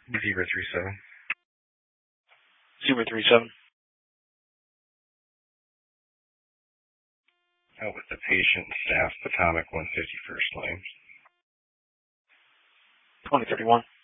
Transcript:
037. 037. Out with the patient, staff, Potomac 151st Lane. 2031.